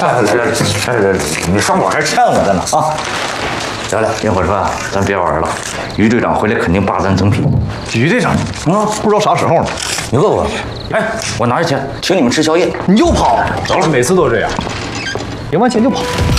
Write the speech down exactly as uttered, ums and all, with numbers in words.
来来来来来，你上我还欠我的呢啊！得了，一会儿说咱别玩了，于队长回来肯定霸咱赠品。 于队长啊，不知道啥时候呢？ 你问问。哎，我拿着钱请你们吃宵夜。 你又跑？走了，每次都这样，赢完钱就跑。